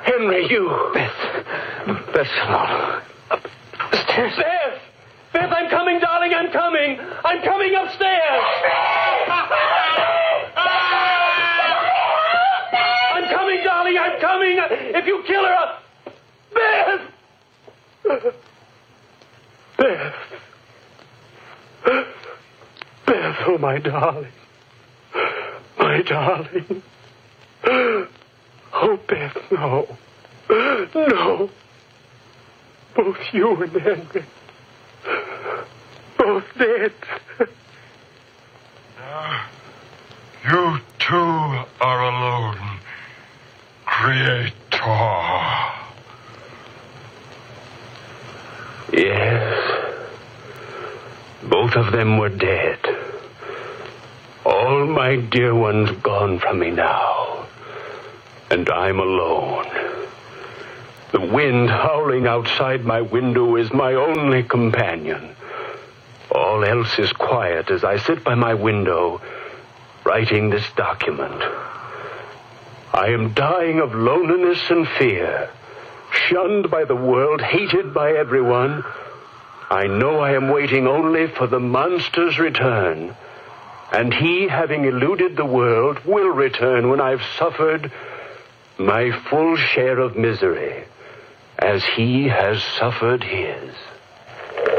Henry, you. Beth, come on. Upstairs. Beth, I'm coming, darling, I'm coming. I'm coming upstairs. I'm coming, darling, I'm coming. If you kill her, Beth, oh, my darling. My darling. Oh, Beth, no. No. Both you and Henry. Both dead. You two are alone, Creator. Yes. Both of them were dead. All my dear ones gone from me now. And I'm alone. The wind howling outside my window is my only companion. All else is quiet as I sit by my window, writing this document. I am dying of loneliness and fear, shunned by the world, hated by everyone. I know I am waiting only for the monster's return, and he, having eluded the world, will return when I've suffered my full share of misery, as he has suffered his.